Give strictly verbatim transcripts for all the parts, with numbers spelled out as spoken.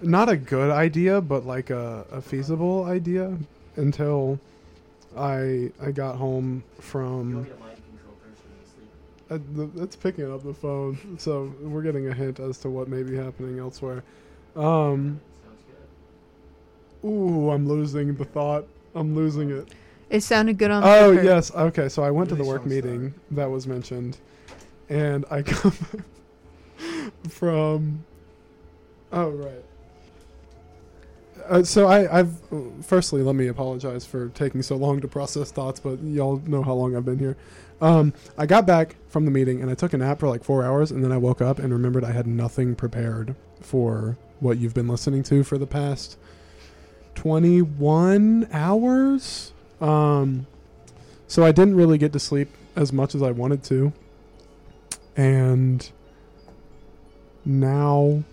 not a good idea, but like a, a feasible idea until I I got home from. Uh, the, it's picking up the phone, so we're getting a hint as to what may be happening elsewhere. Um, ooh, I'm losing the thought. I'm losing it. It sounded good on Oh, paper. yes. Okay, so I went to Really the work strong meeting that was mentioned, and I come from... Oh, right. Uh, so I, I've... Firstly, let me apologize for taking so long to process thoughts, but y'all know how long I've been here. Um, I got back from the meeting, and I took a nap for like four hours, and then I woke up and remembered I had nothing prepared for what you've been listening to for the past twenty-one hours. Um, so I didn't really get to sleep as much as I wanted to. And now,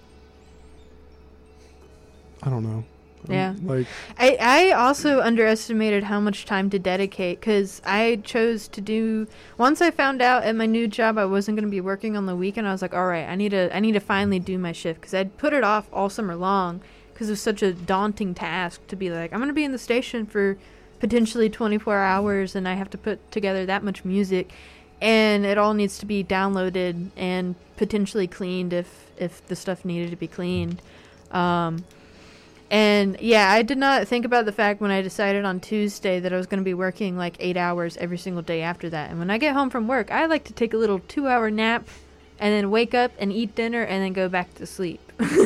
I don't know. Yeah. Um, like, I, I also underestimated how much time to dedicate because I chose to do once I found out at my new job I wasn't going to be working on the weekend. I was like, all right, I need to I need to finally do my shift because I'd put it off all summer long because it was such a daunting task to be like, I'm going to be in the station for potentially twenty-four hours and I have to put together that much music and it all needs to be downloaded and potentially cleaned if if the stuff needed to be cleaned. Um, And, yeah, I did not think about the fact when I decided on Tuesday that I was going to be working, like, eight hours every single day after that. And when I get home from work, I like to take a little two-hour nap and then wake up and eat dinner and then go back to sleep.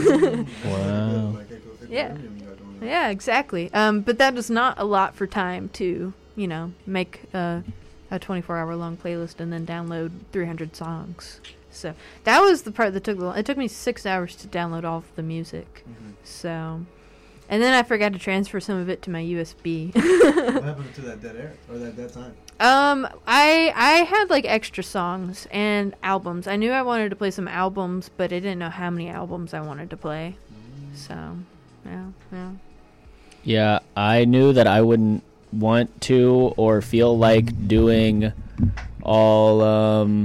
Wow. Yeah. Yeah, exactly. Um, but that is not a lot for time to, you know, make a, a twenty-four hour long playlist and then download three hundred songs. So that was the part that took the It took me six hours to download all of the music. Mm-hmm. So... And then I forgot to transfer some of it to my U S B. What happened to that dead air or that dead time? Um, I I had like extra songs and albums. I knew I wanted to play some albums, but I didn't know how many albums I wanted to play. Mm. So, yeah, yeah. Yeah, I knew that I wouldn't want to or feel like doing all um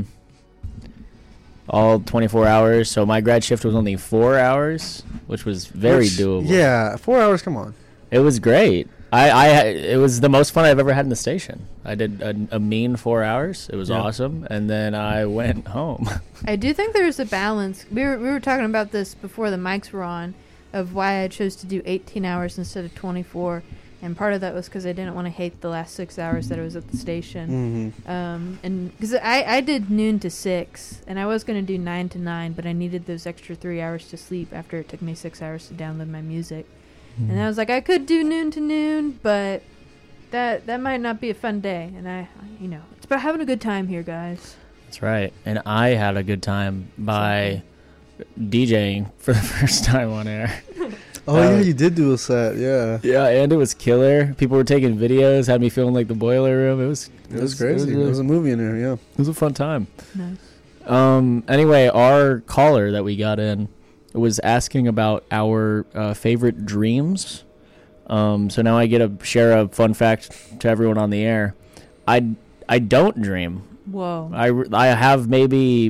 all twenty-four hours. So my grad shift was only four hours, which was very Which, doable. Yeah, four hours. Come on. It was great. I, I it was the most fun I've ever had in the station. I did a, a mean four hours. It was Yeah. awesome, and then I went home. I do think there's a balance. We were we were talking about this before the mics were on, of why I chose to do eighteen hours instead of twenty-four, and part of that was because I didn't want to hate the last six hours that I was at the station. Mm-hmm. Um, and because I I did noon to six, and I was gonna do nine to nine, but I needed those extra three hours to sleep after it took me six hours to download my music. Mm. And I was like, I could do noon to noon, but that that might not be a fun day. And I, you know, it's about having a good time here, guys. That's right. And I had a good time by DJing for the first time on air. Oh, Uh, yeah, you did do a set, yeah. Yeah, and it was killer. People were taking videos, had me feeling like the boiler room. It was It was crazy. It was, There really- was a movie in there, yeah. it was a fun time. Nice. Um. Anyway, our caller that we got in was asking about our uh, favorite dreams. Um. So now I get to share a fun fact to everyone on the air. I I don't dream. Whoa. I, I have maybe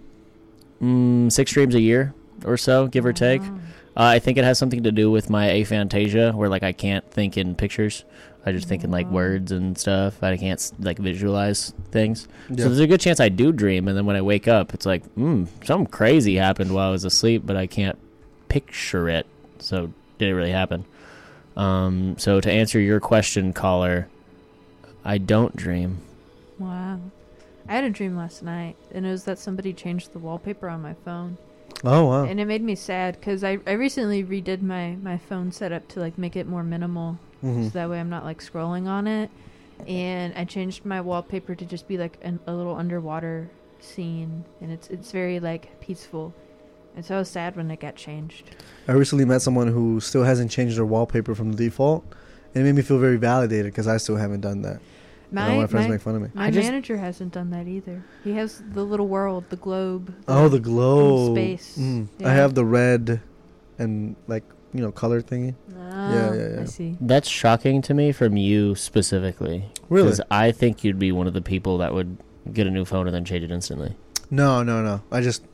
mm, six dreams a year or so, give or take. Wow. Uh, I think it has something to do with my aphantasia, where like I can't think in pictures. I just think in like Wow. words and stuff. I can't like visualize things. Yeah. So there's a good chance I do dream, and then when I wake up, it's like, hmm, something crazy happened while I was asleep, but I can't picture it. So did it really happen? Um, so to answer your question, caller, I don't dream. Wow. I had a dream last night, and it was that somebody changed the wallpaper on my phone. Oh, wow. And it made me sad, because I, I recently redid my, my phone setup to, like, make it more minimal, Mm-hmm. so that way I'm not, like, scrolling on it. And I changed my wallpaper to just be, like, an, a little underwater scene, and it's it's very, like, peaceful. And so I was sad when it got changed. I recently met someone who still hasn't changed their wallpaper from the default, and it made me feel very validated because I still haven't done that. And all My, my friends my, make fun of me. my I just- manager hasn't done that either. He has the little world, the globe. Oh, the glow. space. Mm. Yeah. I have the red and, like, you know, color thingy. Oh, Yeah, yeah, yeah. I see. That's shocking to me from you specifically. Really? Because I think you'd be one of the people that would get a new phone and then change it instantly. No, no, no. I just,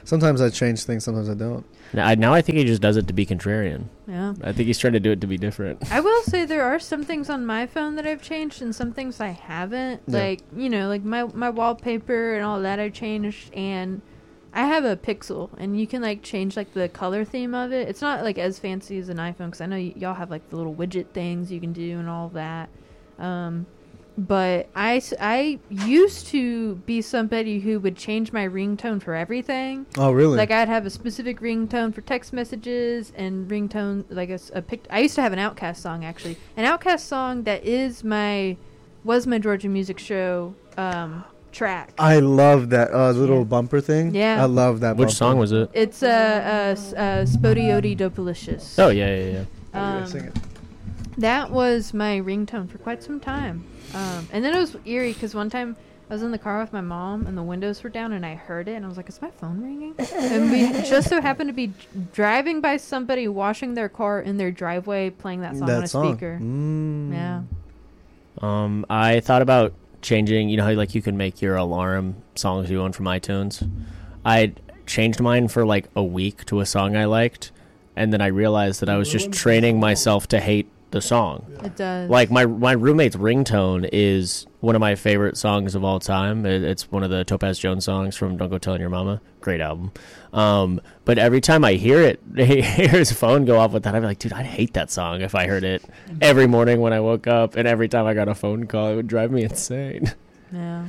Sometimes I change things, sometimes I don't. Now I, now I think he just does it to be contrarian. Yeah. I think he's trying to do it to be different. I will say there are some things on my phone that I've changed and some things I haven't. Yeah. Like, you know, like my, my wallpaper and all that I changed. And I have a Pixel, and you can, like, change, like, the color theme of it. It's not, like, as fancy as an iPhone, because I know y- y'all have, like, the little widget things you can do and all of that. Um, but I, s- I used to be somebody who would change my ringtone for everything. Oh, really? Like, I'd have a specific ringtone for text messages and ringtone, like a, s- a pic- I used to have an Outkast song, actually. An Outkast song that is my, was my Georgia Music Show um, track. I love that uh, little Yeah. bumper thing. Yeah. I love that Which bumper. song was it? It's uh, uh, s- uh, Spodioti Dopalicious. Oh yeah, yeah, yeah. Oh, you gotta Um, sing it. That was my ringtone for quite some time. Um, and then it was eerie because one time I was in the car with my mom and the windows were down and I heard it and I was like, is my phone ringing? And we just so happened to be d- driving by somebody washing their car in their driveway playing that song that on a song. speaker. Mm. Yeah. Um, I thought about changing. You know how like you can make your alarm songs you own from iTunes. I changed mine for like a week to a song I liked, and then I realized that I was just training myself to hate the song. It does. Like my my roommate's ringtone is one of my favorite songs of all time. It, it's one of the Topaz Jones songs from "Don't Go Telling Your Mama." Great album. Um, but every time I hear it, hear his phone go off with that, I'd be like, dude, I'd hate that song if I heard it every morning when I woke up, and every time I got a phone call, it would drive me insane. Yeah.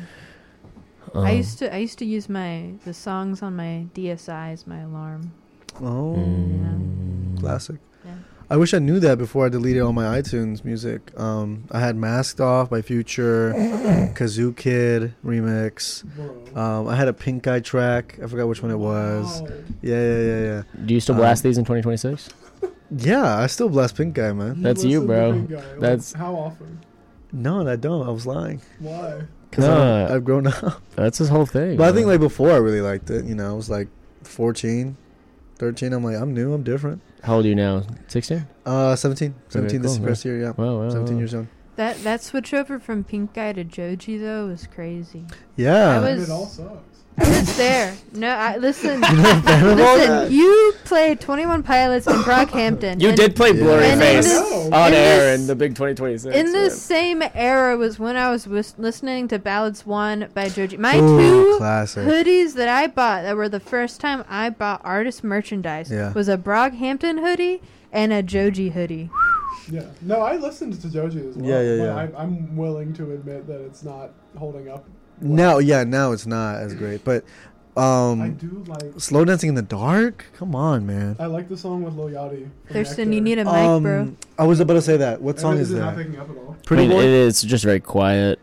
Um, I used to I used to use my the songs on my D S I as my alarm. Oh, mm, classic. Yeah. I wish I knew that before I deleted all my iTunes music. Um, I had Masked Off by Future, Kazoo Kid remix. Bro. Um, I had a Pink Eye track. I forgot which one it was. Wow. Yeah, yeah, yeah, yeah. Do you still Um, blast these in twenty twenty-six? Yeah, I still blast Pink Eye, man. That's you, listen to bro. Pink Guy. Like, That's- how often? No, I don't. I was lying. Why? Because No. I've grown up. That's his whole thing. But I think man. like before I really liked it. You know, I was like fourteen, thirteen. I'm like, I'm new. I'm different. How old are you now? sixteen? Uh, seventeen. seventeen this cool, first year, yeah. Wow, wow, seventeen wow. years young. That that switch over from Pink Guy to Joji though was crazy. Yeah. I was- And it all sucks. I was there. No, I listen. You know, fan of all Listen, that? you played twenty-one Pilots in Brockhampton. You and did play Yeah. Blurry And in Face this- on in air this- in the Big twenty twenty-six. In the man. same era was when I was wis- listening to Ballads One by Joji. My Ooh, two classic. hoodies that I bought that were the first time I bought artist merchandise Yeah. was a Brockhampton hoodie and a Joji hoodie. Yeah. No, I listened to Joji as well. Yeah, yeah, but yeah. I, I'm willing to admit that it's not holding up. Now, yeah, now it's not as great. But I um, do like. Slow Dancing in the Dark? Come on, man. I like the song with Lil Yachty. from Thurston, Nectar. you need a mic, Um, bro. I was about to say that. What And song is it not that? picking up at all? I Pretty mean, Boy? it is just very quiet.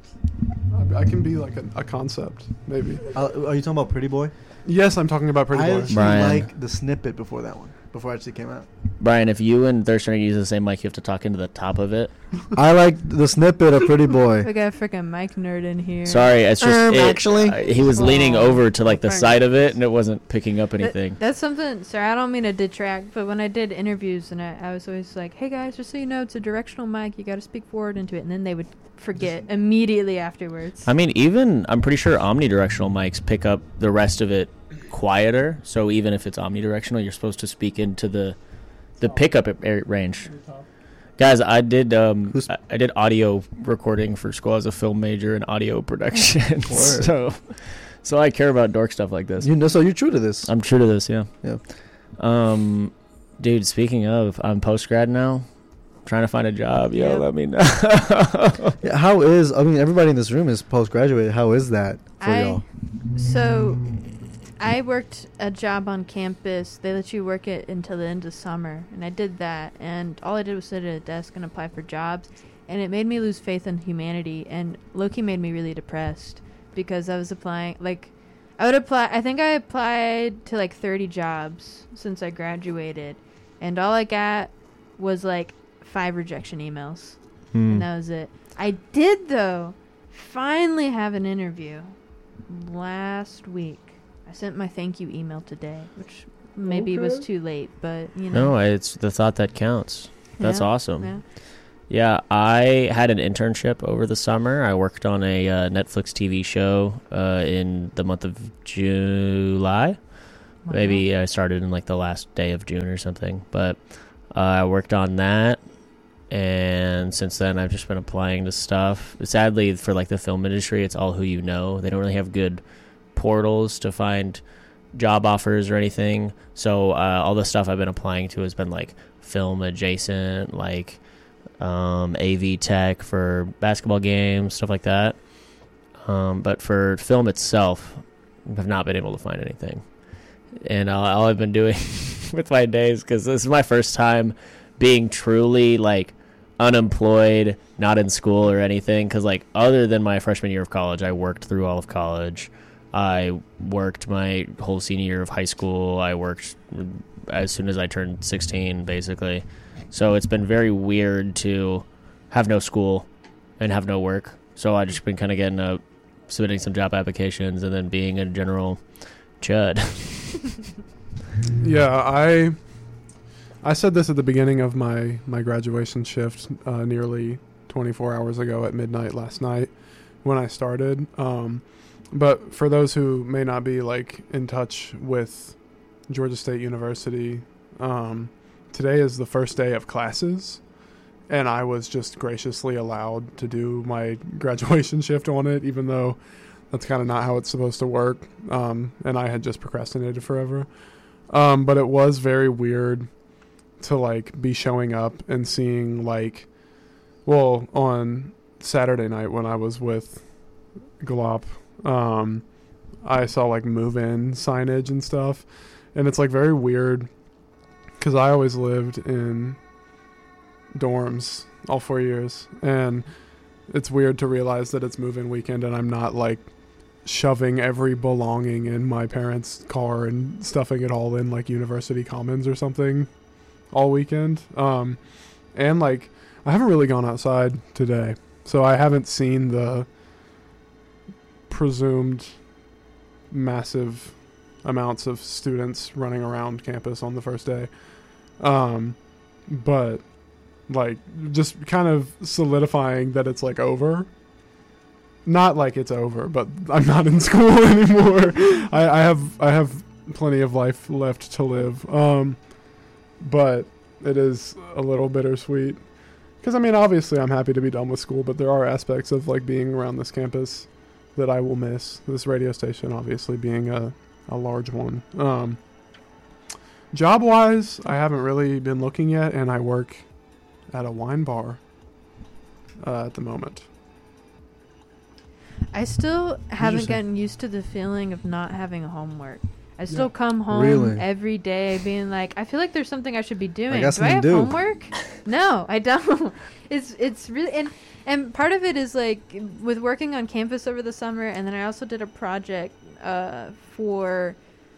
I, I can be like a, a concept, maybe. Uh, are you talking about Pretty Boy? Yes, I'm talking about Pretty I Boy. actually Brian. like the snippet before that one. Before it actually came out. Brian, if you and Thurston use the same mic, you have to talk into the top of it. I like the snippet of Pretty We Boy. got a freaking mic nerd in here. Sorry, it's just Um, it- actually- uh, he was leaning Oh, over to like the thanks. side of it, and it wasn't picking up That- anything. that's something. Sorry, I don't mean to detract, but when I did interviews, and I, I was always like, "Hey guys, just so you know, it's a directional mic. You got to speak forward into it," and then they would forget immediately afterwards. I mean, even I'm pretty sure omnidirectional mics pick up the rest of it quieter. So even if it's omnidirectional, you're supposed to speak into the the pickup a- a- range. Guys, I did um Who's- I, I did audio recording for school as a film major in audio production. Word. so so I care about dork stuff like this. You know, so you're true to this. I'm true to this, yeah. Yeah. Um, dude, speaking of, I'm post grad now. Trying to find a job. Yo, Yep. let me know. Yeah, how is, I mean, everybody in this room is postgraduate. How is that for I y'all? so I worked a job on campus. They let you work it until the end of summer, and I did that. And all I did was sit at a desk and apply for jobs, and it made me lose faith in humanity. And Loki made me really depressed because I was applying like I would apply. I think I applied to like thirty jobs since I graduated, and all I got was like five rejection emails. Hmm. And that was it. I did, though, finally have an interview last week. I sent my thank you email today, which maybe was Okay. too late, but, you know. No, it's the thought that counts. That's Yeah, awesome. yeah. Yeah, I had an internship over the summer. I worked on a uh, Netflix T V show uh, in the month of July. Wow. Maybe I started in like the last day of June or something. But uh, I worked on that, and since then I've just been applying to stuff. Sadly, for like the film industry, it's all who you know. They don't really have good portals to find job offers or anything. So uh, all the stuff I've been applying to has been like film adjacent, like um, A V tech for basketball games, stuff like that. Um, but for film itself, I've not been able to find anything. And all, all I've been doing with my days, because this is my first time being truly like unemployed, not in school or anything, because like other than my freshman year of college, I worked through all of college. I worked my whole senior year of high school. I worked as soon as I turned sixteen, basically. So it's been very weird to have no school and have no work. So I just been kind of getting up, submitting some job applications, and then being a general chud. Yeah, I I said this at the beginning of my, my graduation shift uh, nearly twenty-four hours ago at midnight last night when I started. Um, but for those who may not be like in touch with Georgia State University, um, today is the first day of classes, and I was just graciously allowed to do my graduation shift on it, even though that's kind of not how it's supposed to work. Um, and I had just procrastinated forever. Um, but it was very weird to like be showing up and seeing like, well, on Saturday night when I was with Glop, um, I saw like move-in signage and stuff. And it's like very weird because I always lived in dorms all four years. And it's weird to realize that it's move-in weekend and I'm not like shoving every belonging in my parents' car and stuffing it all in like University Commons or something all weekend. Um, and like I haven't really gone outside today, so I haven't seen the presumed massive amounts of students running around campus on the first day. Um, but like just kind of solidifying that it's like over. Not like it's over, but I'm not in school anymore. I, I have I have plenty of life left to live. Um, but it is a little bittersweet. Because, I mean, obviously I'm happy to be done with school, but there are aspects of, like, being around this campus that I will miss. This radio station, obviously, being a, a large one. Um, job-wise, I haven't really been looking yet, and I work at a wine bar uh, at the moment. I still haven't Interesting. gotten used to the feeling of not having homework. I still Yeah. come home Really? every day being like, I feel like there's something I should be doing. got do I something have to do. homework? No, I don't. It's it's really and and part of it is like with working on campus over the summer, and then I also did a project uh, for.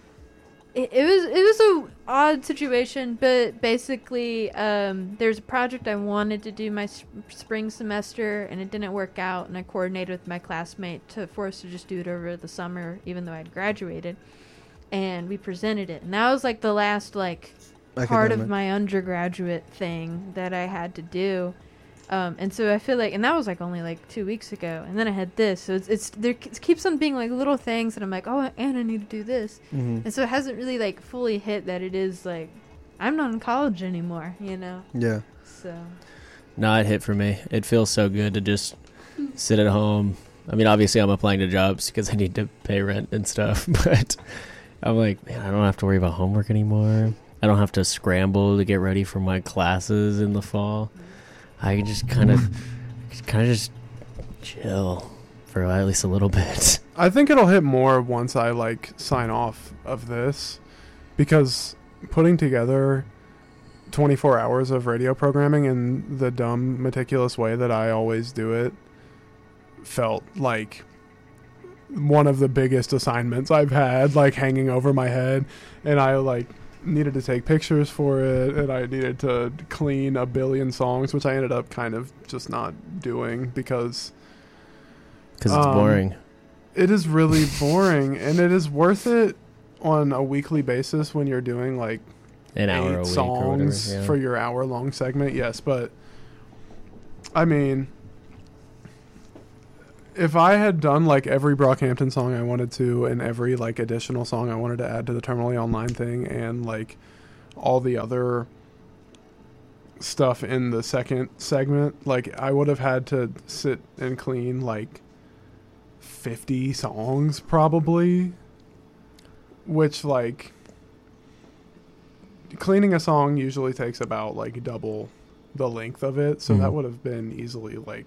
It, it was it was a odd situation, but basically, um, there's a project I wanted to do my sp- spring semester, and it didn't work out. And I coordinated with my classmate to force to just do it over the summer, even though I'd graduated. And we presented it, and that was like the last like part of Academic. my undergraduate thing that I had to do. Um, and so I feel like, and that was like only like two weeks ago, and then I had this. So it's, it's there it keeps on being like little things that I'm like, oh, and I need to do this. Mm-hmm. And so it hasn't really like fully hit that it is like I'm not in college anymore, you know. Yeah. So No, it hit for me. It feels so good to just sit at home. I mean, obviously I'm applying to jobs because I need to pay rent and stuff, but I'm like, man, I don't have to worry about homework anymore. I don't have to scramble to get ready for my classes in the fall. I can just kind of, kind of just chill for at least a little bit. I think it'll hit more once I like sign off of this, because putting together twenty-four hours of radio programming in the dumb, meticulous way that I always do it felt like one of the biggest assignments I've had, like hanging over my head, and I like needed to take pictures for it, and I needed to clean a billion songs, which I ended up kind of just not doing because Because it's Um, boring. it is really boring, and it is worth it on a weekly basis when you're doing like An hour eight a week songs or whatever. for Yeah. your hour long segment. Yes, but I mean, if I had done like every Brockhampton song I wanted to and every like additional song I wanted to add to the Terminally Online thing and like all the other stuff in the second segment, like I would have had to sit and clean like fifty songs probably, which like cleaning a song usually takes about like double the length of it, so Mhm. that would have been easily like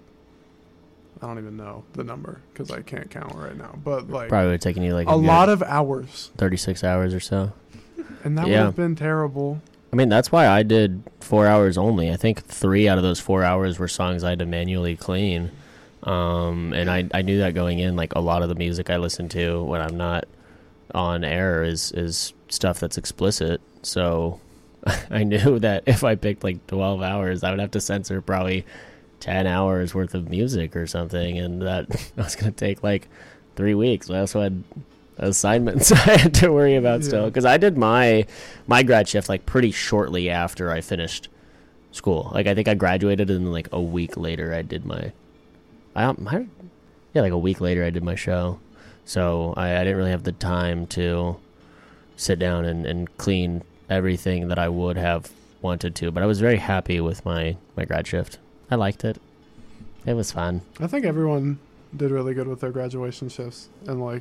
I don't even know the number because I can't count right now, but like Probably would have taken you like a lot of hours, thirty-six hours or so. and that Yeah. would have been terrible. I mean, that's why I did four hours only. I think three out of those four hours were songs I had to manually clean. Um, and I, I knew that going in, like a lot of the music I listen to when I'm not on air is, is stuff that's explicit. So I knew that if I picked like twelve hours, I would have to censor probably ten hours worth of music or something. And that was going to take like three weeks. I also had assignments I had to worry about Yeah. still, because I did my my grad shift like pretty shortly after I finished school. Like I think I graduated and then like a week later I did my I, I yeah like a week later I did my show, so I, I didn't really have the time to sit down and, and clean everything that I would have wanted to, but I was very happy with my my grad shift. I liked it. It was fun. I think everyone did really good with their graduation shifts and like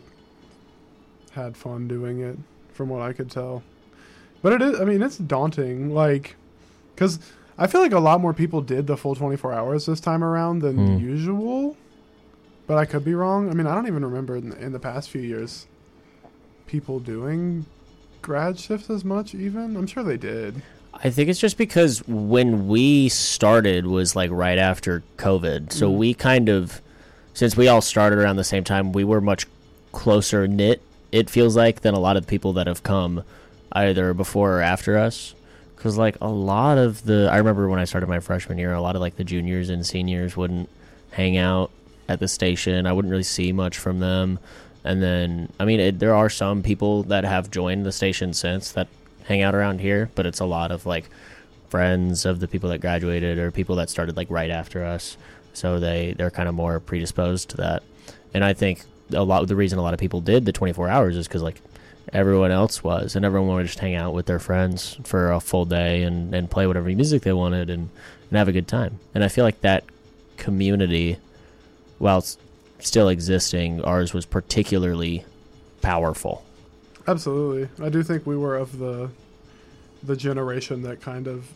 had fun doing it from what I could tell. But it is, I mean, it's daunting, like, because I feel like a lot more people did the full twenty-four hours this time around than Mm. usual. But I could be wrong. I mean, I don't even remember in, in the past few years people doing grad shifts as much even. I'm sure they did. I think it's just because when we started was like right after COVID. So Mhm. we kind of, since we all started around the same time, we were much closer knit, it feels like, than a lot of the people that have come either before or after us. Because like a lot of the, I remember when I started my freshman year, a lot of like the juniors and seniors wouldn't hang out at the station. I wouldn't really see much from them. And then, I mean, it, there are some people that have joined the station since that hang out around here, but it's a lot of like friends of the people that graduated or people that started like right after us. So they, they're kind of more predisposed to that. And I think a lot, the reason a lot of people did the twenty-four hours is because like everyone else was, and everyone wanted to just hang out with their friends for a full day and, and play whatever music they wanted and, and have a good time. And I feel like that community, while it's still existing, ours was particularly powerful. Absolutely. I do think we were of the the generation that kind of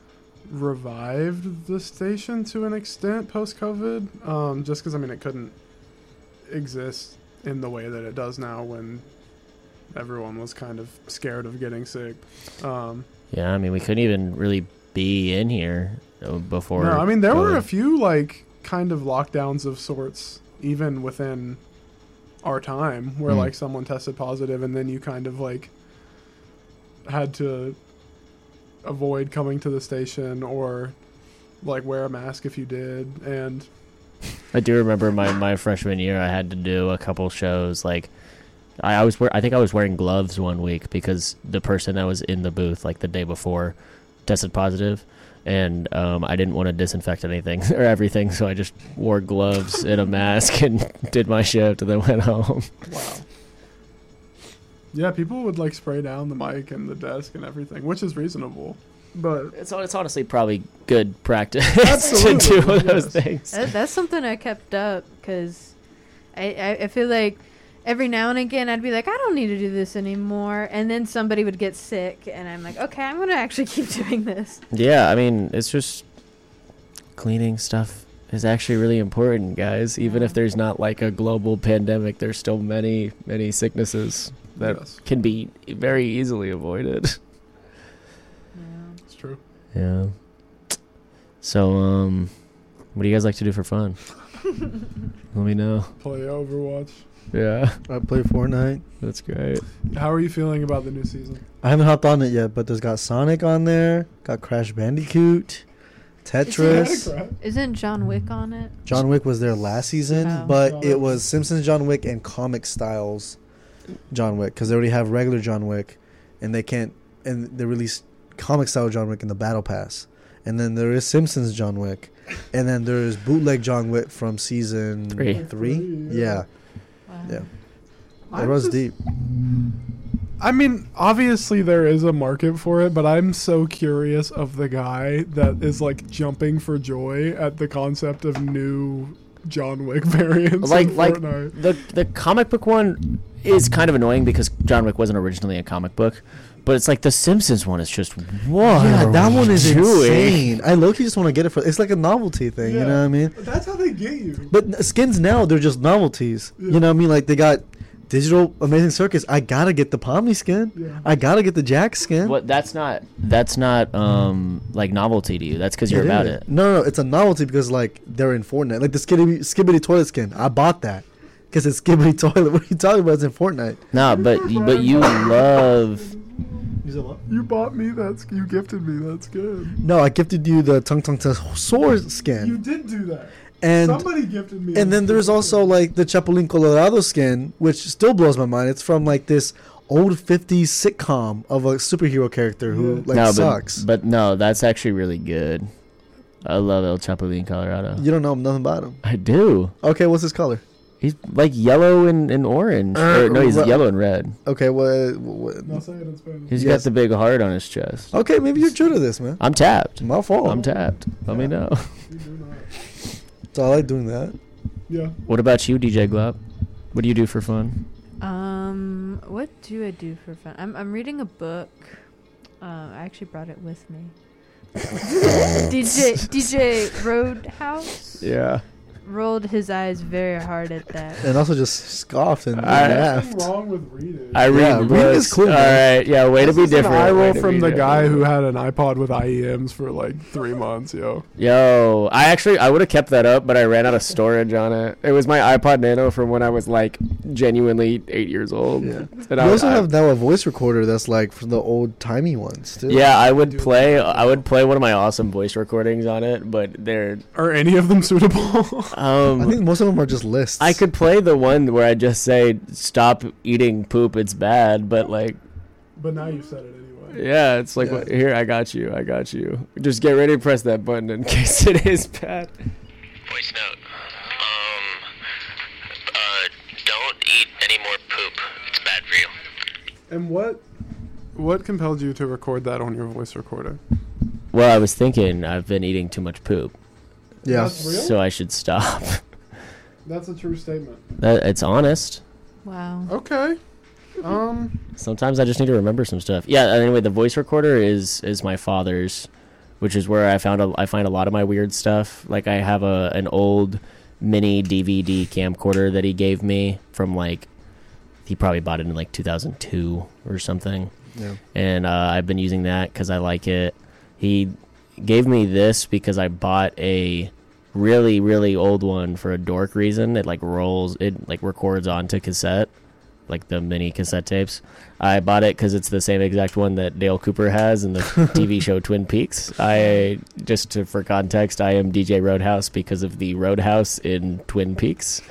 revived the station to an extent post-COVID. Um, just because, I mean, it couldn't exist in the way that it does now when everyone was kind of scared of getting sick. Um, Yeah, I mean, we couldn't even really be in here uh, before. no, I mean, there were COVID. a few, like, kind of lockdowns of sorts, even within our time, where, Mm. like, someone tested positive and then you kind of, like, had to avoid coming to the station or, like, wear a mask if you did. And I do remember my, my freshman year, I had to do a couple shows. Like, I, I was wear, I think I was wearing gloves one week because the person that was in the booth like the day before tested positive, and um, I didn't want to disinfect anything or everything, so I just wore gloves and a mask and did my shift and then went home. wow. Yeah, people would, like, spray down the mic and the desk and everything, which is reasonable. But It's it's honestly probably good practice Absolutely, to do those yes. things. That, that's something I kept up because I, I, I feel like every now and again I'd be like, I don't need to do this anymore. And then somebody would get sick and I'm like, okay, I'm going to actually keep doing this. Yeah, I mean, it's just cleaning stuff is actually really important, guys. Even Yeah. if there's not like a global pandemic, there's still many, many sicknesses that yes, can be very easily avoided. Yeah. it's true. Yeah. So, um, what do you guys like to do for fun? Let me know. Play Overwatch. Yeah, I play Fortnite. that's great. How are you feeling about the new season? I haven't hopped on it yet, but there's got Sonic on there, got Crash Bandicoot, Tetris. Crap. Isn't John Wick on it? John Wick was there last season, Oh. but Oh, it was Simpsons John Wick and comic styles John Wick, because they already have regular John Wick, and they can't, and they released comic style John Wick in the Battle Pass, and then there is Simpsons John Wick, and then there is bootleg John Wick from season Three. Three, yeah, Wow. yeah. I'm It runs just- deep. I mean, obviously there is a market for it, but I'm so curious of the guy that is like jumping for joy at the concept of new John Wick variants Like in like Fortnite. the the comic book one is kind of annoying because John Wick wasn't originally a comic book, but it's like the Simpsons one is just what? Yeah, are that we one is doing? insane. I low-key just want to get it for. It's like a novelty thing, you Yeah. know what I mean? That's how they get you. But n- skins now, they're just novelties. Yeah. You know what I mean? Like they got digital Amazing Circus. I gotta get the Pomni skin. Yeah. I gotta get the Jack skin. What? That's not that's not um like novelty to you. That's because you're about is. it. No, no, no, it's a novelty because like they're in Fortnite. Like the Skibbity, Skibbity toilet skin. I bought that because it's Skibbity toilet. What are you talking about? It's in Fortnite. No, but but you love. You said what? You bought me that. sk- You gifted me. That's good. No, I gifted you the Tung Tung Tung sword skin. You did do that. and Somebody gifted me. and then there's also like the Chapulín Colorado skin, which still blows my mind. It's from like this old fifties sitcom of a superhero character who Yeah. like no, sucks. But, but no, that's actually really good. I love El Chapulín Colorado. You don't know nothing about him. I do. Okay, what's his color? He's like yellow and, and orange. Uh, or, no, he's well- yellow and red. Okay, what? what No, say it in Spanish. He's Yes. got the big heart on his chest. okay, maybe you're true to this, man. I'm tapped. My fault. I'm tapped. Let me know. You do not. So I like doing that. Yeah. What about you, D J Glop? What do you do for fun? Um, what do I do for fun? I'm I'm reading a book. Uh, I actually brought it with me. D J D J Roadhouse Yeah. rolled his eyes very hard at that. And also just scoffed and I- laughed. Nothing wrong with reading. I read Yeah, reading is books. cool, All man. right. Yeah, way to This be is an different. eye roll way to from be the guy different. who had an iPod with I E Ms for like three months, yo. Yo, I actually I would have kept that up, but I ran out of storage on it. It was my iPod Nano from when I was like genuinely eight years old. Yeah. And We I, also I- have now a voice recorder that's like from the old timey ones too. Yeah, I would play. I would play one of my awesome voice recordings on it, but they're Are any of them suitable? um. I think most of them are just lists. I could play the one where I just say "Stop eating poop, it's bad," but like, But now you said it anyway. yeah, it's like Yeah. what- here I got you, I got you. Just get ready to press that button in case it is bad. Voice note. Um, uh, don't eat any more poop. It's bad for you. And what what compelled you to record that on your voice recorder? well, I was thinking I've been eating too much poop, Yeah. That's real? so I should stop. That's a true statement. That, it's honest. Wow. Okay. Um Sometimes I just need to remember some stuff. Yeah. Anyway, the voice recorder is is my father's, which is where I found a, I find a lot of my weird stuff. Like I have a an old mini D V D camcorder that he gave me from like he probably bought it in like two thousand two or something. Yeah. And uh, I've been using that because I like it. He gave me this because I bought a really really old one for a dork reason. It like rolls, it like records onto cassette, like the mini cassette tapes. I bought it because it's the same exact one that Dale Cooper has in the T V show Twin Peaks. I just to, for context, I am D J Roadhouse because of the Roadhouse in Twin Peaks.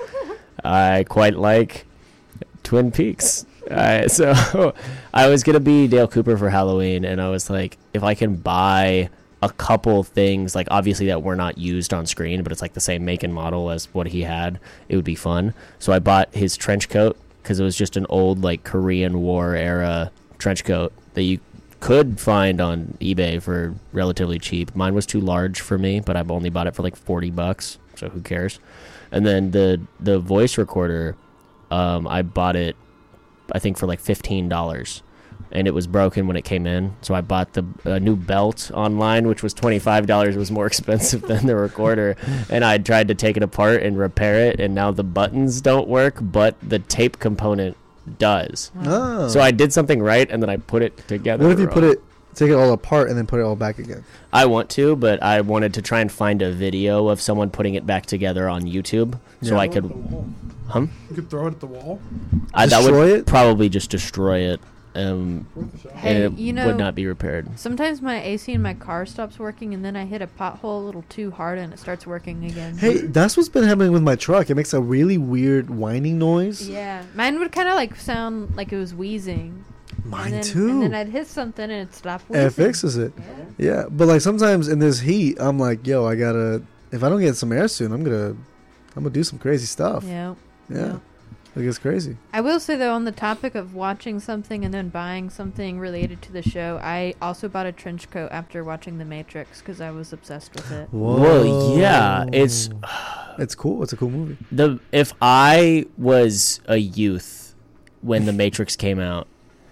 I quite like Twin Peaks. Uh, so I was gonna be Dale Cooper for Halloween, and I was like, if I can buy a couple things, like obviously that were not used on screen, but it's like the same make and model as what he had, it would be fun. So I bought his trench coat because it was just an old like Korean War era trench coat that you could find on eBay for relatively cheap. Mine was too large for me, but I've only bought it for like forty bucks, so who cares? And then the the voice recorder, um, I bought it, I think for like fifteen dollars, and it was broken when it came in. So I bought the a new belt online, which was twenty-five dollars. It was more expensive than the recorder, and I tried to take it apart and repair it, and now the buttons don't work, but the tape component does. Oh. So I did something right, and then I put it together. What if you put wrong. it, take it all apart, and then put it all back again? I want to, but I wanted to try and find a video of someone putting it back together on YouTube, so Yeah. I throw it at could. the wall. Huh? You could throw it at the wall. I, that would Destroy it? probably just destroy it. Um, Worth a shot. Hey, and it you know- would not be repaired. Sometimes my A C in my car stops working, and then I hit a pothole a little too hard, and it starts working again. Hey, that's what's been happening with my truck. It makes a really weird whining noise. Yeah, mine would kind of like sound like it was wheezing. Mine and then, too. And then I'd hit something, and it stopped wheezing. And it fixes it. Yeah, but like sometimes in this heat, I'm like, yo, I gotta. If I don't get some air soon, I'm gonna, I'm gonna do some crazy stuff. Yeah. Yeah, like it's crazy. I will say though, on the topic of watching something and then buying something related to the show, I also bought a trench coat after watching The Matrix because I was obsessed with it. Well, yeah, it's It's cool. It's a cool movie. the if I was a youth when The Matrix came out,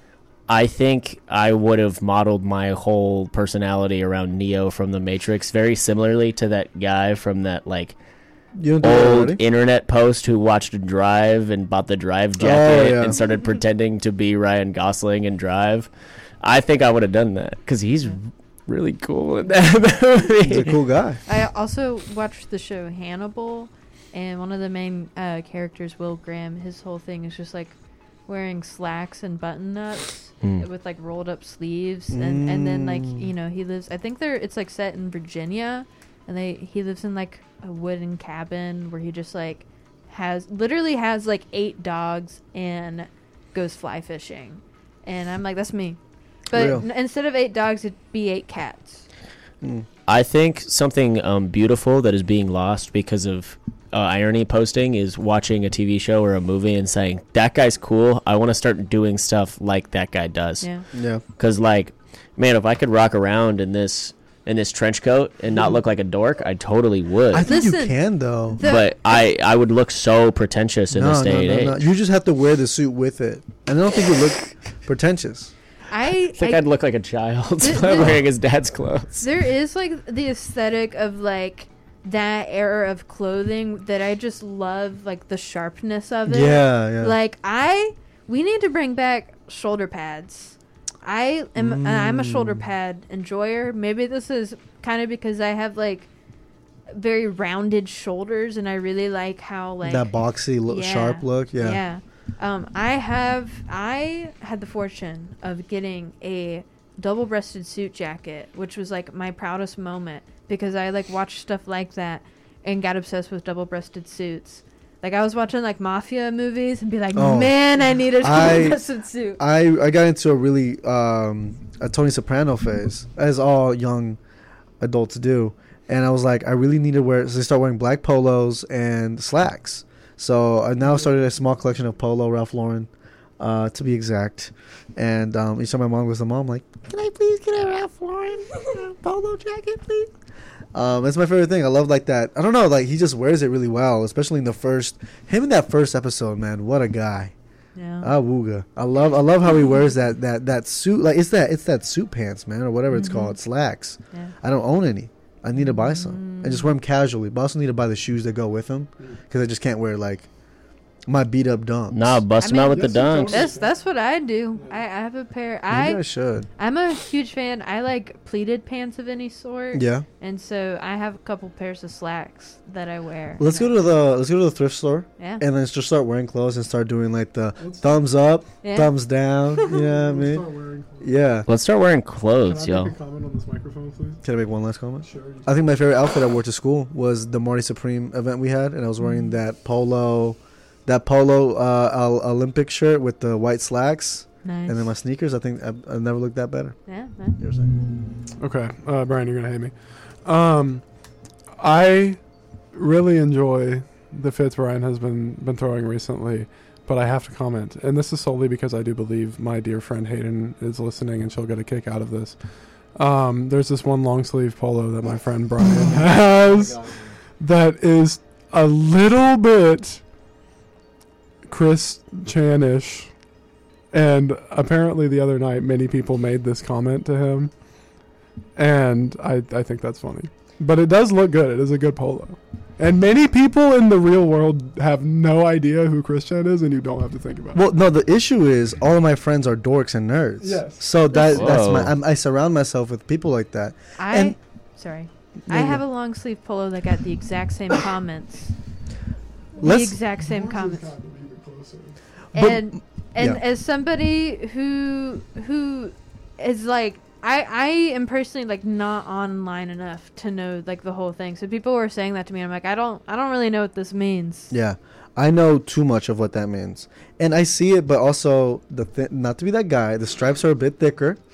I think I would have modeled my whole personality around Neo from The Matrix very similarly to that guy from that like You don't do that old already? internet post who watched Drive and bought the Drive jacket yeah. and started pretending to be Ryan Gosling in Drive. I think I would have done that because he's really cool in that movie. He's a cool guy. I also watched the show Hannibal, and one of the main uh, characters, Will Graham, his whole thing is just like wearing slacks and button ups Mm. with like rolled up sleeves, and and then like Mm. you know he lives. I think they're it's like set in Virginia, and they he lives in like a wooden cabin where he just like has literally has like eight dogs and goes fly fishing, and I'm like that's me, but Real. n- instead of eight dogs it'd be eight cats. Mm. I think something um, beautiful that is being lost because of uh, irony posting is watching a T V show or a movie and saying, that guy's cool. I want to start doing stuff like that guy does. Yeah. Yeah. Because, like, man, if I could rock around in this in this trench coat and not look like a dork, I totally would. I think you Listen, can though. the- but I, I would look so pretentious in no, this no, day no, and no. age. You just have to wear the suit with it, and I don't think you look pretentious. I, I think I I'd look like a child Th- th- wearing his dad's clothes. there is like the aesthetic of like that era of clothing that I just love, like the sharpness of it. Yeah, yeah. Like I, we need to bring back shoulder pads. I am. and I'm a shoulder Mm. pad enjoyer. Maybe this is kind of because I have like very rounded shoulders, and I really like how like that boxy, look, Yeah. sharp look. Yeah. yeah. Um, I have I had the fortune of getting a double-breasted suit jacket, which was like my proudest moment because I like watched stuff like that and got obsessed with double-breasted suits. Like I was watching like mafia movies and be like, Oh. man, I need a I- double-breasted suit. I I got into a really um, a Tony Soprano phase, as all young adults do, and I was like, I really need to wear. So I started wearing black polos and slacks. So I now started a small collection of polo Ralph Lauren, uh, to be exact. And um, each time my mom goes to mom, like, can I please get a Ralph Lauren uh, polo jacket, please? Um, that's my favorite thing. I love like that. I don't know, like he just wears it really well, especially in the first him in that first episode. Man, what a guy! Yeah. Ah, wooga. I love I love how he wears that that that suit. Like it's that it's that suit pants, man, or whatever it's Mhm. called, slacks. Yeah. I don't own any. I need to buy some and just wear them casually. But I also need to buy the shoes that go with them because I just can't wear like my beat up dunks. Nah, bust I him out mean, with yes, the you dunks. totally- That's that's what I do. I, I have a pair. Maybe I I should. I'm a huge fan. I like pleated pants of any sort. Yeah. And so I have a couple pairs of slacks that I wear. Let's go to the let's go to the thrift store Yeah. and let's just start wearing clothes and start doing like the thumbs up, Yeah. thumbs down. You know what I Start mean? wearing clothes. Yeah. Let's start wearing Can clothes, I yo. make a comment on this microphone, please? Can I make one last comment? Sure. I think my favorite outfit I wore to school was the Marty Supreme event we had, and I was wearing Mm. that polo, that polo uh, Ol- Olympic shirt with the white slacks, Nice. and then my sneakers. I think I've, I've never looked that better. yeah. yeah. You know what I'm saying? Okay, uh, Brian, you're gonna hate me. Um, I really enjoy the fits Brian has been been throwing recently, but I have to comment, and this is solely because I do believe my dear friend Hayden is listening, and she'll get a kick out of this. Um, there's this one long sleeve polo that my friend Brian has that is a little bit Chris Chan-ish, and apparently the other night many people made this comment to him, and I, I think that's funny. But it does look good. It is a good polo. And many people in the real world have no idea who Chris Chan is, and you don't have to think about Well, it. no, the issue is all of my friends are dorks and nerds. Yes. So that that's Whoa. my I'm, I surround myself with people like that. I And- sorry. No, I no. have a long sleeve polo that got the exact same comments. The Let's- exact same comments. But- And and yeah. as somebody who who is like I I am personally like not online enough to know like the whole thing. So people were saying that to me. I'm like I don't I don't really know what this means. Yeah, I know too much of what that means, and I see it. But also the th- not to be that guy. The stripes are a bit thicker,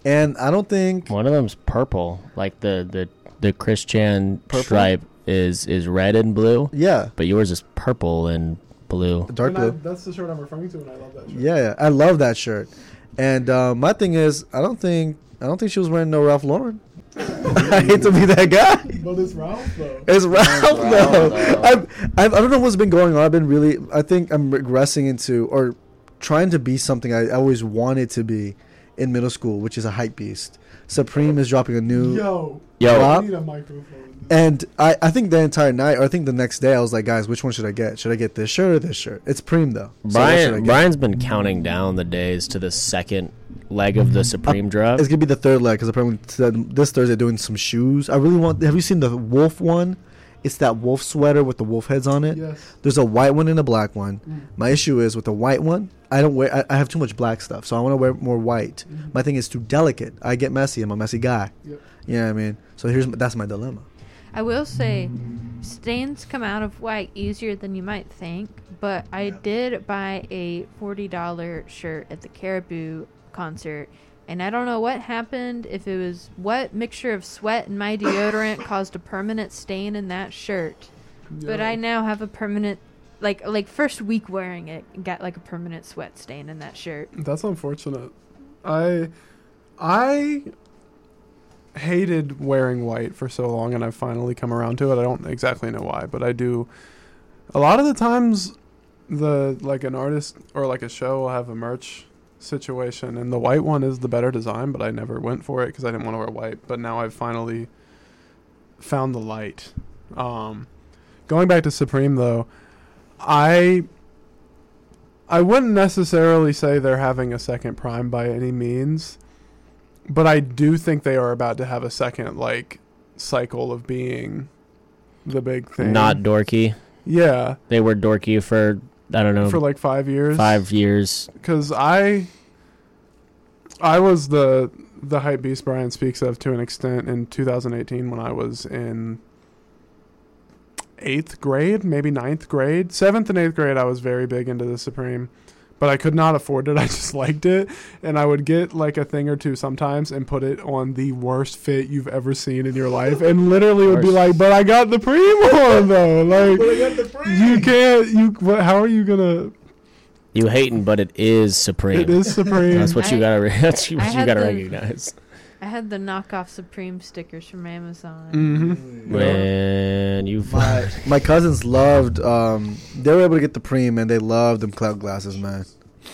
And I don't think One of them's purple, like the the the Christian Purple? stripe is is red and blue, yeah, but yours is purple and blue. dark And I- blue. that's the shirt I'm referring to, and I love that shirt. Yeah, yeah, I love that shirt. And uh, my thing is, I don't think I don't think she was wearing no Ralph Lauren. I hate to be that guy. But it's Ralph, though. It's Ralph, Ralph, though. though. I've, I've, I don't know what's been going on. I've been really. I think I'm regressing into or trying to be something I always wanted to be in middle school, which is a hype beast. Supreme is dropping a new. Yo. Yo. I Rob? need a microphone. And I, I think the entire night, or I think the next day, I was like, guys, which one should I get? Should I get this shirt or this shirt? It's Preem, though. So what should I Brian get? Brian's been counting down the days to the second leg of the Supreme drop. It's going to be the third leg because apparently t- this Thursday doing some shoes. I really want. Have you seen the wolf one? It's that wolf sweater with the wolf heads on it. Yes. There's a white one and a black one. Mm. My issue is with the white one, I don't wear. I, I have too much black stuff, so I want to wear more white. Mhm. My thing is too delicate. I get messy. I'm a messy guy. Yep. You know what I mean? So here's that's my dilemma. I will say, stains come out of white easier than you might think, but I Yeah. did buy a forty dollar shirt at the Caribou concert, and I don't know what happened, if it was what mixture of sweat and my deodorant caused a permanent stain in that shirt. But Yo. I now have a permanent, like, like first week wearing it, got like a permanent sweat stain in that shirt. That's unfortunate. I I hated wearing white for so long, and I've finally come around to it. I don't exactly know why, but I do. A lot of the times, the like an artist or like a show will have a merch situation, and the white one is the better design, but I never went for it because I didn't want to wear white. But now I've finally found the light. Um, going back to Supreme though, I I wouldn't necessarily say they're having a second Prime by any means, but I do think they are about to have a second like cycle of being the big thing. Not dorky. Yeah, They were dorky for I don't know for like five years. five years. Because I, I was the the hype beast Brian speaks of to an extent in two thousand eighteen when I was in eighth grade, maybe ninth grade, seventh and eighth grade. I was very big into the Supreme, but I could not afford it. I just liked it, and I would get like a thing or two sometimes and put it on the worst fit you've ever seen in your life, and literally would be Worst. like, "But I got the Prime one though." Like you can't. You what? How are you gonna? You hating, but it is Supreme. It is Supreme. That's what you I- gotta. Re- that's what I you had gotta the- recognize. I had the knockoff Supreme stickers from Amazon. Mm-hmm. When you My my cousins loved. Um, they were able to get the Preem, and they loved them cloud glasses, man.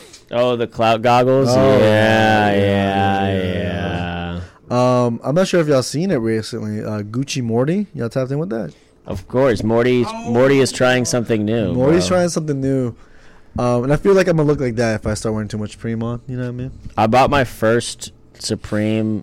oh the clout goggles. Oh, yeah, yeah, yeah, yeah. yeah. Um, I'm not sure if y'all seen it recently. Uh, Gucci Morty, y'all tapped in with that. Of course, Morty. Morty is trying something new. Morty's bro. trying something new. Um, and I feel like I'm gonna look like that if I start wearing too much Preem on. You know what I mean? I bought my first Supreme,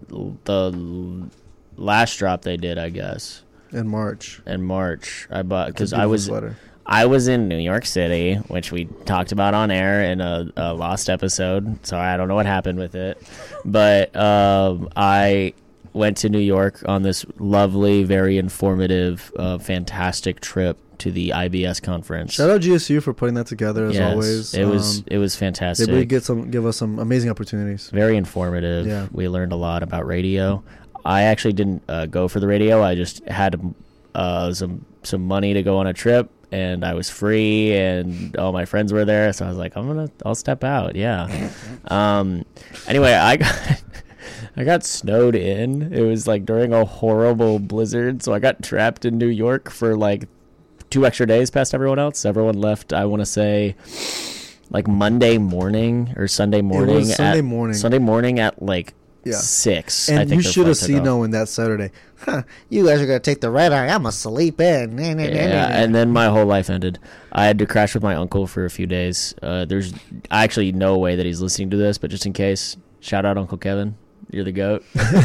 the l- last drop they did, I guess, In March. in March. I bought It's a because I beautiful was sweater. I was in New York City, which we talked about on air in a, a lost episode. So I don't know what happened with it, but um, I went to New York on this lovely, very informative, uh, fantastic trip to the I B S conference. Shout out G S U for putting that together as Yes, always. it was Um, it was they fantastic. really get some, give us some amazing opportunities. Very informative. Yeah. We learned a lot about radio. I actually didn't uh, go for the radio. I just had uh, some some money to go on a trip, and I was free, and all my friends were there. So I was like, I'm gonna, I'll step out. Yeah. um. Anyway, I got I got snowed in. It was like during a horrible blizzard, so I got trapped in New York for like two extra days past everyone else. Everyone left, I want to say, like Monday morning or Sunday morning. It was Sunday at, morning. Sunday morning at like Yeah. six. I And think you their should have flight took seen off. knowing that Saturday. Huh, you guys are gonna take the red eye. I'm gonna sleep in. Yeah, and then my whole life ended. I had to crash with my uncle for a few days. Uh, there's actually no way that he's listening to this, but just in case, shout out Uncle Kevin. You're the goat.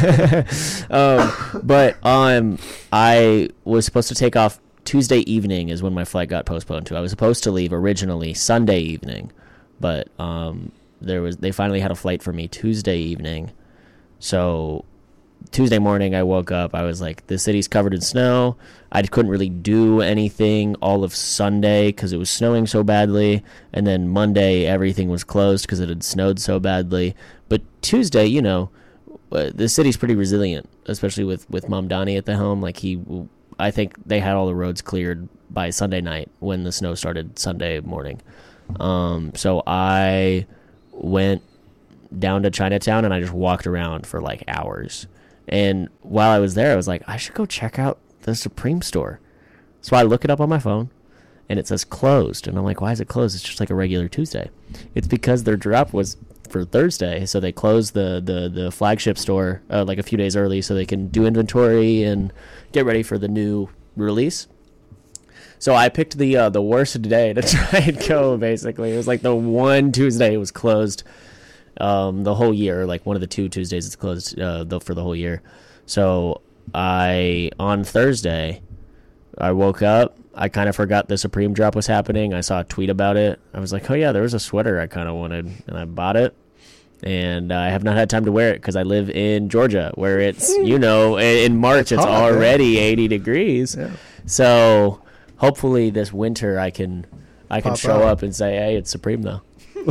um, but um, I was supposed to take off Tuesday evening is when my flight got postponed to. I was supposed to leave originally Sunday evening, but um, there was they finally had a flight for me Tuesday evening. So Tuesday morning I woke up. I was like, the city's covered in snow. I couldn't really do anything all of Sunday because it was snowing so badly. And then Monday everything was closed because it had snowed so badly. But Tuesday, you know, uh, the city's pretty resilient, especially with with Mom Donnie at the helm. Like he, I think they had all the roads cleared by Sunday night when the snow started Sunday morning. Um, so I went down to Chinatown and I just walked around for like hours. And while I was there, I was like, I should go check out the Supreme store. So I look it up on my phone and it says closed. And I'm like, why is it closed? It's just like a regular Tuesday. It's because their drop was for Thursday. So they closed the, the, the flagship store uh, like a few days early so they can do inventory and get ready for the new release. So I picked the uh, the worst day to try and go, basically. It was like the one Tuesday it was closed um, the whole year. Like one of the two Tuesdays it's closed uh, the, for the whole year. So I, on Thursday, I woke up. I kind of forgot the Supreme drop was happening. I saw a tweet about it. I was like, oh, yeah, there was a sweater I kind of wanted, and I bought it. And uh, I have not had time to wear it because I live in Georgia, where it's, you know, in, in March, it's, it's hot, already yeah. eighty degrees. Yeah. So hopefully this winter I can I can Pop show out. up and say, hey, it's Supreme, though.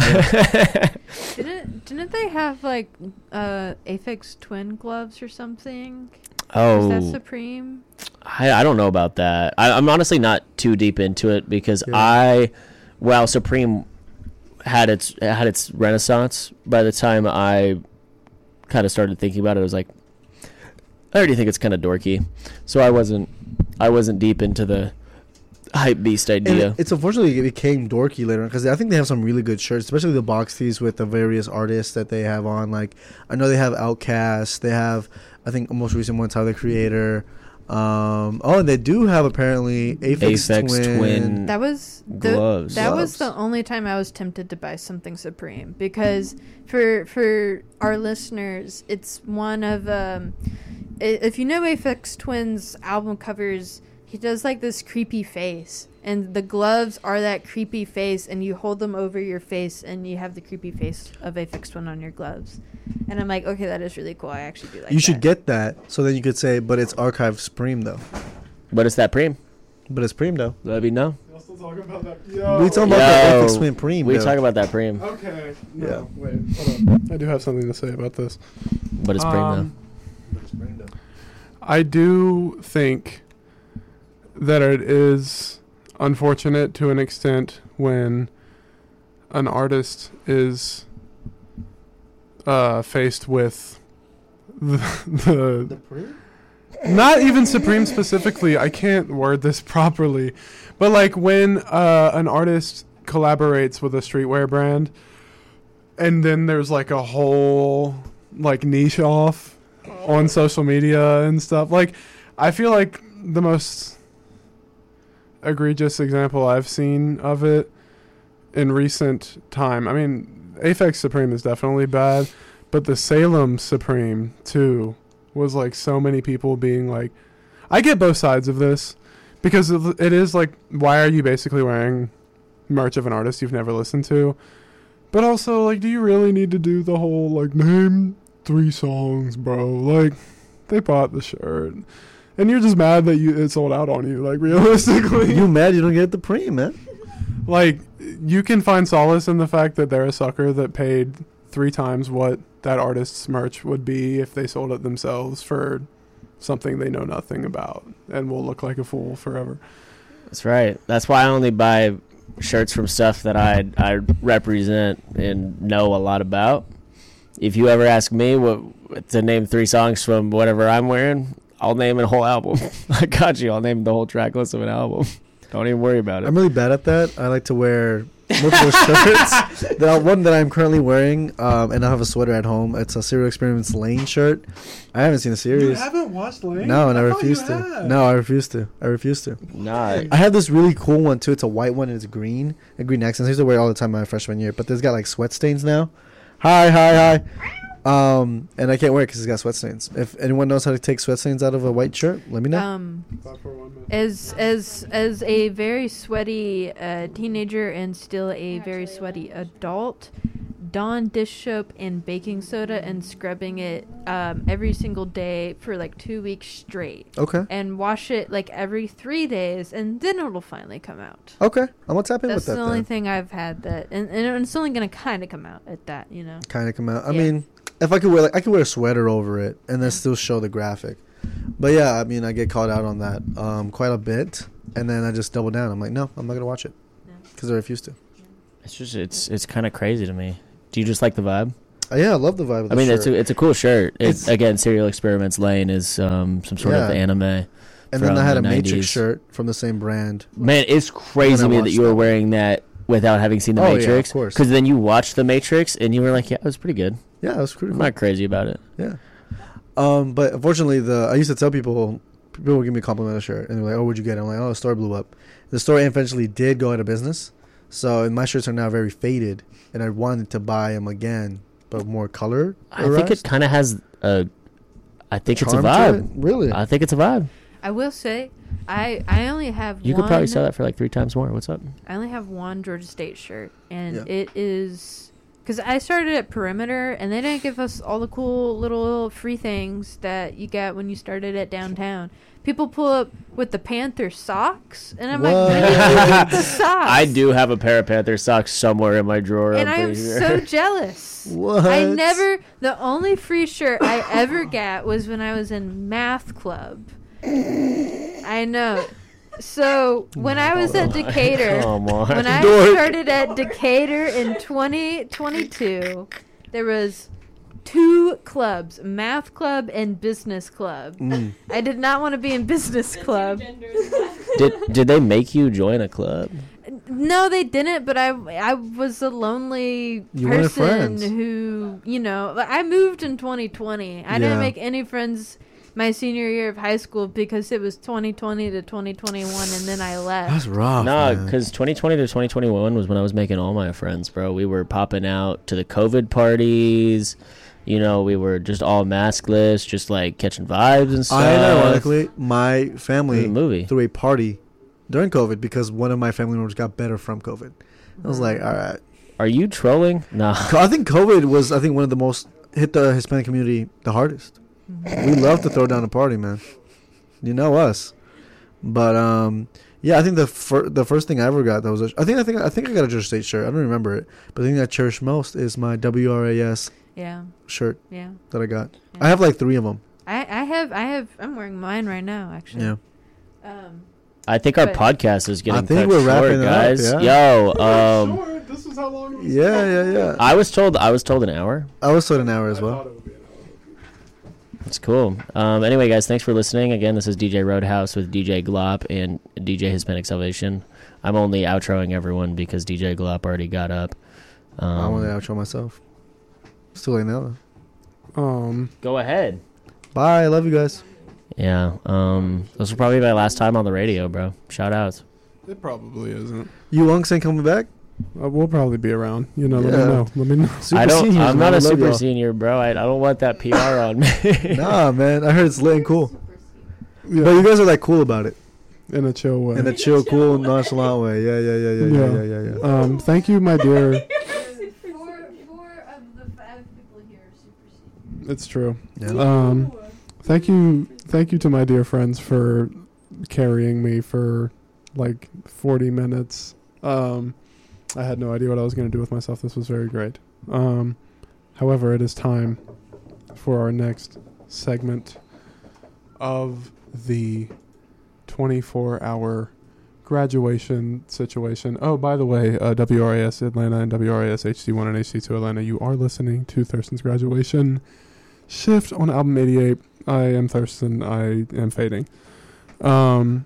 didn't, didn't they have, like, uh, Aphex Twin gloves or something? Oh. Is that Supreme? I, I don't know about that. I, I'm honestly not too deep into it because yeah. I, well, Supreme had its had its renaissance. By the time I kind of started thinking about it, I was like, I already think it's kind of dorky. So I wasn't I wasn't deep into the hype beast idea. And it's unfortunately it became dorky later on because I think they have some really good shirts, especially the box tees with the various artists that they have on. Like I know they have Outkast, they have I think the most recent one Tyler the Creator. Um, oh, and they do have apparently Aphex, Aphex Twin. Twin. That was the, gloves. That gloves. was the only time I was tempted to buy something Supreme because for for our listeners, it's one of um, if you know Aphex Twin's album covers. He does like this creepy face, and the gloves are that creepy face, and you hold them over your face, and you have the creepy face of Aphex Twin on your gloves. And I'm like, okay, that is really cool. I actually do like. You that. should get that, so then you could say, but it's archived Supreme though. But it's that Preem. But it's Preem though. Let me know. We're still talking about that. Yo. We talking about Yo, the Aphex Twin Preem. We though. talk about that Preem. Okay. No, Yeah. wait, hold on. I do have something to say about this. But it's Preem Um, But it's Preem though. I do think that it is unfortunate to an extent when an artist is uh, faced with the, the, The Preem? not even Supreme specifically. I can't word this properly, but like when uh, an artist collaborates with a streetwear brand, and then there's like a whole like niche off on social media and stuff. Like, I feel like the most egregious example I've seen of it in recent time. I mean, Aphex Supreme is definitely bad, but the Salem Supreme too was like so many people being like, I get both sides of this because it is like, why are you basically wearing merch of an artist you've never listened to? But also, like, do you really need to do the whole like name three songs, bro? Like, they bought the shirt. And you're just mad that you it sold out on you, like, realistically. You mad you don't get the Preem, man? Like, you can find solace in the fact that they're a sucker that paid three times what that artist's merch would be if they sold it themselves for something they know nothing about and will look like a fool forever. That's right. That's why I only buy shirts from stuff that I I represent and know a lot about. If you ever ask me what to name three songs from whatever I'm wearing, I'll name a whole album. I got you. I'll name the whole track list of an album. Don't even worry about it. I'm really bad at that. I like to wear multiple shirts. The one that I'm currently wearing, um, and I have a sweater at home. It's a Serial Experiments Lane shirt. I haven't seen the series. You haven't watched Lane? No, and I, I refuse to. had. No, I refuse to. I refuse to. Nah. I have this really cool one too. It's a white one and it's green. And green accents. I used to wear it all the time my freshman year, but it's got like sweat stains now. Hi, hi, hi. Um, and I can't wear it because it's got sweat stains. If anyone knows how to take sweat stains out of a white shirt, let me know. Um, as as as a very sweaty uh, teenager and still a very sweaty adult, Dawn dish soap and baking soda and scrubbing it um, every single day for like two weeks straight. Okay. And wash it like every three days, and then it'll finally come out. Okay. I'm gonna tap in That's with that. the only then. thing I've had that, and, and it's only gonna kind of come out at that, you know. Kind of come out. I Yeah. mean, if I could wear like I could wear a sweater over it and then still show the graphic. But yeah, I mean, I get called out on that um, quite a bit, and then I just double down. I'm like, no, I'm not gonna watch it because I refuse to. It's just it's it's kind of crazy to me. Do you just like the vibe? Uh, yeah, I love the vibe. Of the I mean, shirt. it's a, it's a cool shirt. It's, It's- again, Serial Experiments Lane is um, some sort of Yeah. anime. and then from I had the a Matrix nineties. shirt from the same brand. Man, it's crazy to I me that watched you were that. wearing that without having seen the Oh, yeah, Matrix. of course. Because then you watched the Matrix and you were like, yeah, it was pretty good. Yeah, it was pretty I'm cool. not crazy about it. Yeah. Um, but unfortunately, the I used to tell people, people would give me a compliment on a shirt, and they're like, "Oh, where'd you get it?" I'm like, "Oh, the store blew up." The store eventually did go out of business, so and my shirts are now very faded, and I wanted to buy them again, but more color. I think it kind of has a. I think it's a vibe. Really? I think it's a vibe. I will say, I I only have You one, could probably sell that for like three times more. What's up? I only have one Georgia State shirt, and Yeah. it is because I started at Perimeter, and they didn't give us all the cool little free things that you get when you started at downtown. People pull up with the Panther socks, and I'm What? like, "When did you get the socks?" I do have a pair of Panther socks somewhere in my drawer. and I'm I am pretty sure. so jealous. What? I never. The only free shirt I ever got was when I was in math club. I know. So when I was at Decatur, Come on. when I Dork. started at Decatur in twenty twenty-two, there was two clubs, math club and business club. Mm. I did not want to be in business club. Did did they make you join a club? No, they didn't, but I I was a lonely You wanted person friends. who, you know, like, I moved in twenty twenty. I Yeah. didn't make any friends my senior year of high school because it was twenty twenty to twenty twenty-one, and then I left. That's rough. No, man. because twenty twenty to twenty twenty-one was when I was making all my friends, bro. We were popping out to the COVID parties. You know, we were just all maskless, just like catching vibes and stuff. I ironically, my It was family a movie. threw a party during COVID because one of my family members got better from COVID. I was like, all right. Are you trolling? Nah. Co- I think COVID was, I think, one of the most hit the Hispanic community the hardest. We love to throw down a party, man. You know us. But um, yeah, I think the fir- the first thing I ever got that was a, I think I think I think I got a Georgia State shirt. I don't remember it, but the thing I cherish most is my W R A S Yeah, shirt yeah. that I got. Yeah. I have like three of them. I, I have I have I'm wearing mine right now actually. Yeah. Um, I think our But- podcast is getting I think cut we're short, wrapping it up, guys. yeah. Yo, um, Sure, this is how long it was. Yeah, yeah, yeah. I was told I was told an hour. I was told an hour as I well. thought it would be an hour. It's cool. Um, anyway, guys, thanks for listening. Again, this is D J Roadhouse with D J Glop and D J Hispanic Salvation. I'm only outroing everyone because D J Glop already got up. Um, I want to outro myself. It's too late now. Um, Go ahead. Bye. I love you guys. Yeah. Um, this will probably be my last time on the radio, bro. Shout outs. it probably isn't. You Unks ain't coming back? Uh, we'll probably be around. You know, let Yeah. me know. Let me know. Super I don't. seniors, I'm man. not I a love super y'all. senior, bro. I, I don't want that P R on me. Nah, man. I heard it's lit and cool. Yeah, But you guys are like cool about it. in a chill way. In a chill, cool, nonchalant way. Yeah, yeah, yeah, yeah, yeah, Yeah. yeah, yeah, yeah. um, thank you, my dear. four four of the five people here are super senior. It's true. Yeah. Um, thank you, thank you to my dear friends for carrying me for like forty minutes. Um, I had no idea what I was going to do with myself. This was very great. Um, however, it is time for our next segment of the twenty-four hour graduation situation. Oh, by the way, uh, W R A S Atlanta and W R A S H C one and H C two Atlanta, you are listening to Thurston's Graduation Shift on album eighty-eight. I am Thurston. I am fading. Um,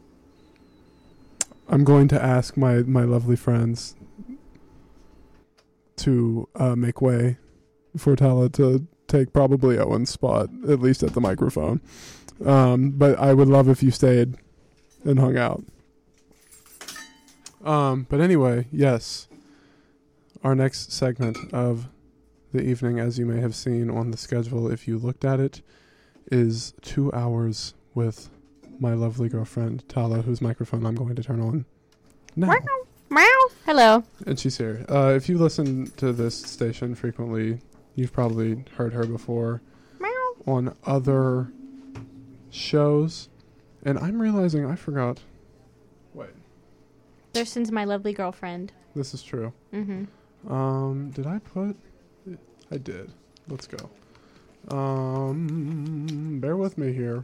I'm going to ask my, my lovely friends to uh, make way for Tala to take probably Owen's spot, at least at the microphone. Um, but I would love if you stayed and hung out. Um, but anyway, yes. Our next segment of the evening, as you may have seen on the schedule if you looked at it, is two hours with my lovely girlfriend, Tala, whose microphone I'm going to turn on now. Hello. And she's here. Uh, if you listen to this station frequently, you've probably heard her before on other shows. And I'm realizing I forgot. Wait, Thurston's my lovely girlfriend. this is true. Mm-hmm. Um, did I put? I did. Let's go. Um, bear with me here.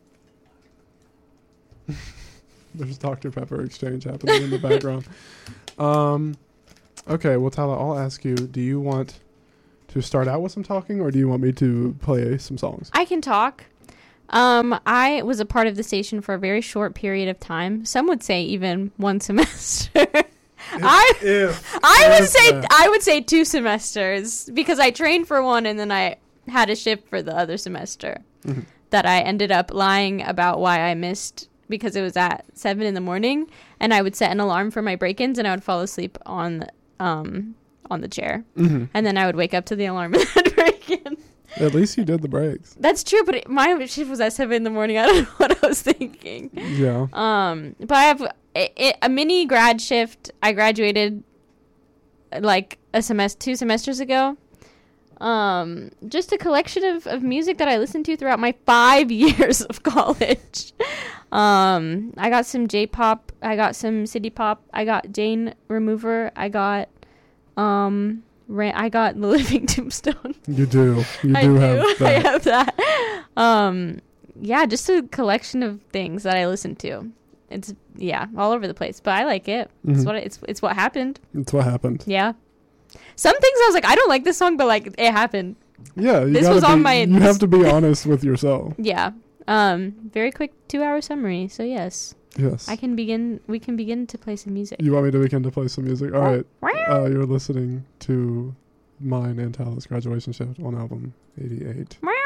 There's Doctor Pepper exchange happening in the background. Um, okay, well, Tyler, I'll ask you, do you want to start out with some talking, or do you want me to play some songs? I can talk. Um, I was a part of the station for a very short period of time. Some would say even one semester. I If, I would if say that. I would say two semesters because I trained for one and then I had a shift for the other semester Mhm. that I ended up lying about why I missed because it was at seven in the morning and I would set an alarm for my break-ins and I would fall asleep on um on the chair Mhm. and then I would wake up to the alarm and then break in. At least you did the breaks. That's true, but it, my shift was at seven in the morning. I don't know what I was thinking. Yeah. Um, but I have a, a- a mini grad shift. I graduated uh, like a semester, two semesters ago. Um, just a collection of, of music that I listened to throughout my five years of college. um, I got some J-pop. I got some city pop. I got Jane Remover. I got, um, ra- I got The Living Tombstone. You do. You I do do. have I that. have that. Um, yeah, just a collection of things that I listen to. It's yeah, all over the place, but I like it. It's Mhm. what it's it's what happened. It's what happened. Yeah. Some things I was like, I don't like this song, but like it happened. Yeah. You This gotta was be, on my- You have to be honest with yourself. Yeah. Um, very quick two-hour summary. So yes, Yes. I can begin. We can begin to play some music. You want me to begin to play some music? All right. Uh, you're listening to mine and Tyler's graduation shift on album eighty-eight. Meow.